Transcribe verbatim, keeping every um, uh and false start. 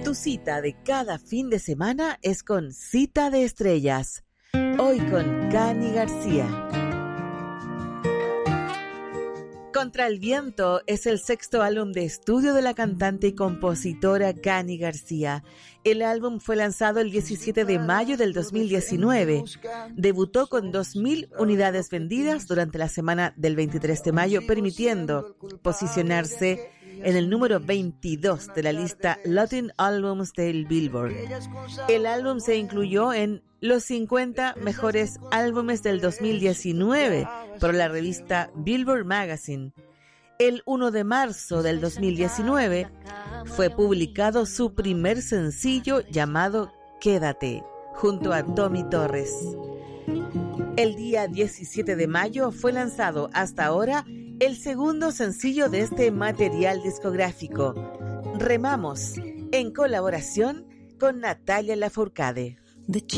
Tu cita de cada fin de semana es con Cita de Estrellas. Hoy con Cani García. Contra el Viento es el sexto álbum de estudio de la cantante y compositora Cani García. El álbum fue lanzado el diecisiete de mayo del dos mil diecinueve. Debutó con dos mil unidades vendidas durante la semana del veintitrés de mayo, permitiendo posicionarse en el número veintidós de la lista Latin Albums del Billboard. El álbum se incluyó en los cincuenta mejores álbumes del dos mil diecinueve por la revista Billboard Magazine. El primero de marzo del dos mil diecinueve fue publicado su primer sencillo llamado Quédate, junto a Tommy Torres. El día diecisiete de mayo fue lanzado hasta ahora el segundo sencillo de este material discográfico, Remamos, en colaboración con Natalia Lafourcade.